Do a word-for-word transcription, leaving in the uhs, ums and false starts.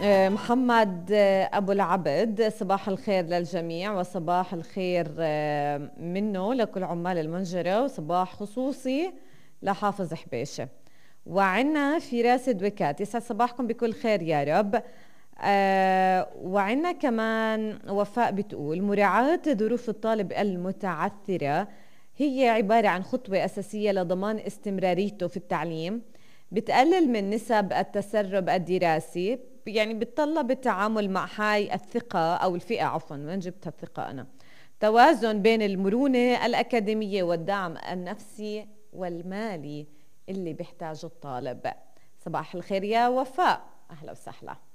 آه، محمد آه، أبو العبد، صباح الخير للجميع وصباح الخير آه، منه لكل عمال المنجرة، وصباح خصوصي لحافظ حبيشة. وعنا فراس دويكات، يسعد صباحكم بكل خير يا رب. آه وعنا كمان وفاء بتقول مراعاة ظروف الطالب المتعثرة هي عبارة عن خطوة أساسية لضمان استمراريته في التعليم، بتقلل من نسب التسرب الدراسي، يعني بتطلب التعامل مع هاي الثقة أو الفئة، عفوا وين جبت الثقة أنا، توازن بين المرونة الأكاديمية والدعم النفسي والمالي اللي بيحتاجه الطالب. صباح الخير يا وفاء، أهلا وسهلا.